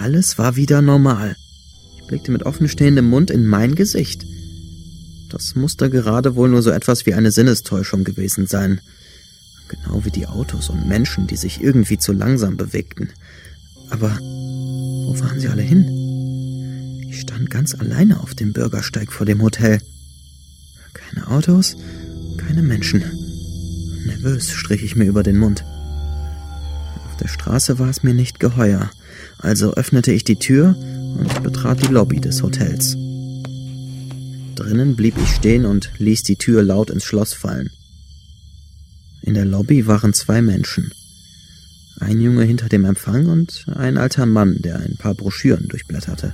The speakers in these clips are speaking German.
Alles war wieder normal. Ich blickte mit offenstehendem Mund in mein Gesicht. Das musste gerade wohl nur so etwas wie eine Sinnestäuschung gewesen sein. Genau wie die Autos und Menschen, die sich irgendwie zu langsam bewegten. Aber wo waren sie alle hin? Ich stand ganz alleine auf dem Bürgersteig vor dem Hotel. Keine Autos, keine Menschen. Nervös strich ich mir über den Mund. Auf der Straße war es mir nicht geheuer, also öffnete ich die Tür und betrat die Lobby des Hotels. Drinnen blieb ich stehen und ließ die Tür laut ins Schloss fallen. In der Lobby waren 2 Menschen. Ein Junge hinter dem Empfang und ein alter Mann, der ein paar Broschüren durchblätterte.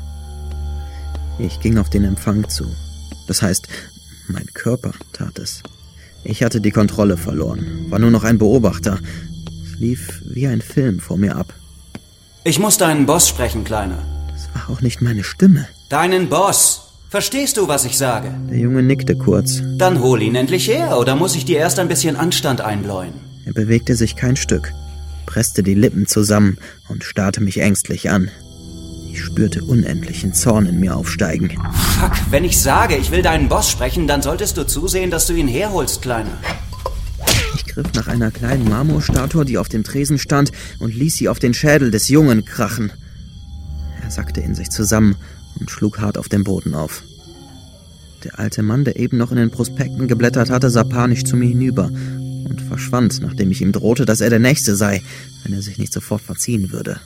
Ich ging auf den Empfang zu. Das heißt, mein Körper tat es. Ich hatte die Kontrolle verloren, war nur noch ein Beobachter. Es lief wie ein Film vor mir ab. Ich muss deinen Boss sprechen, Kleiner. Das war auch nicht meine Stimme. Deinen Boss! Verstehst du, was ich sage? Der Junge nickte kurz. Dann hol ihn endlich her, oder muss ich dir erst ein bisschen Anstand einbläuen? Er bewegte sich kein Stück, presste die Lippen zusammen und starrte mich ängstlich an. Ich spürte unendlichen Zorn in mir aufsteigen. Fuck, wenn ich sage, ich will deinen Boss sprechen, dann solltest du zusehen, dass du ihn herholst, Kleiner. Ich griff nach einer kleinen Marmorstatue, die auf dem Tresen stand, und ließ sie auf den Schädel des Jungen krachen. Er sackte in sich zusammen und schlug hart auf den Boden auf. Der alte Mann, der eben noch in den Prospekten geblättert hatte, sah panisch zu mir hinüber und verschwand, nachdem ich ihm drohte, dass er der Nächste sei, wenn er sich nicht sofort verziehen würde.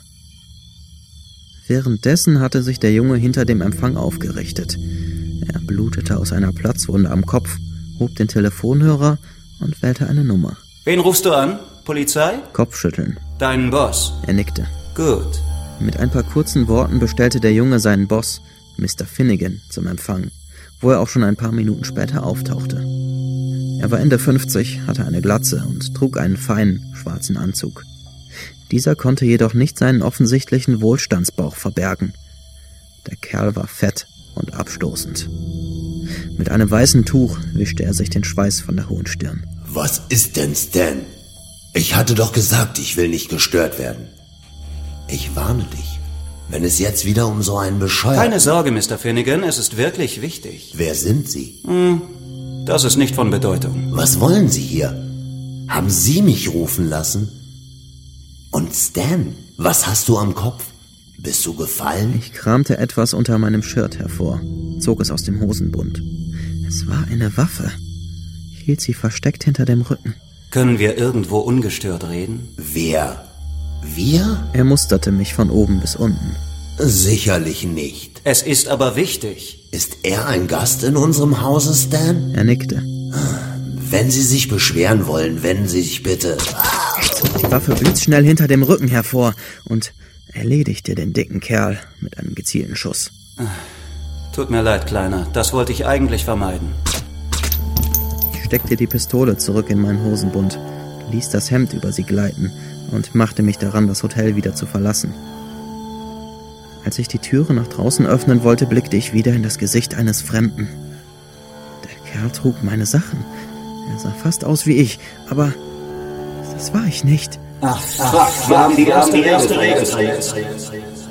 Währenddessen hatte sich der Junge hinter dem Empfang aufgerichtet. Er blutete aus einer Platzwunde am Kopf, hob den Telefonhörer und wählte eine Nummer. Wen rufst du an? Polizei? Kopfschütteln. Deinen Boss. Er nickte. Gut. Mit ein paar kurzen Worten bestellte der Junge seinen Boss, Mr. Finnegan, zum Empfang, wo er auch schon ein paar Minuten später auftauchte. Er war Ende 50, hatte eine Glatze und trug einen feinen, schwarzen Anzug. Dieser konnte jedoch nicht seinen offensichtlichen Wohlstandsbauch verbergen. Der Kerl war fett und abstoßend. Mit einem weißen Tuch wischte er sich den Schweiß von der hohen Stirn. Was ist denn, Stan? Ich hatte doch gesagt, ich will nicht gestört werden. Ich warne dich, wenn es jetzt wieder um so einen bescheuerten... Keine Sorge, Mr. Finnegan, es ist wirklich wichtig. Wer sind Sie? Das ist nicht von Bedeutung. Was wollen Sie hier? Haben Sie mich rufen lassen? Und Stan, was hast du am Kopf? Bist du gefallen? Ich kramte etwas unter meinem Shirt hervor, zog es aus dem Hosenbund. Es war eine Waffe. Ich hielt sie versteckt hinter dem Rücken. Können wir irgendwo ungestört reden? Wer? Wir? Er musterte mich von oben bis unten. Sicherlich nicht. Es ist aber wichtig. Ist er ein Gast in unserem Hause, Stan? Er nickte. Wenn Sie sich beschweren wollen, wenden Sie sich bitte... Die Waffe blitzschnell hinter dem Rücken hervor und erledigte den dicken Kerl mit einem gezielten Schuss. Tut mir leid, Kleiner. Das wollte ich eigentlich vermeiden. Ich steckte die Pistole zurück in meinen Hosenbund, ließ das Hemd über sie gleiten und machte mich daran, das Hotel wieder zu verlassen. Als ich die Türe nach draußen öffnen wollte, blickte ich wieder in das Gesicht eines Fremden. Der Kerl trug meine Sachen. Er sah fast aus wie ich, aber das war ich nicht. Ach, fuck, wir haben die erste Regel.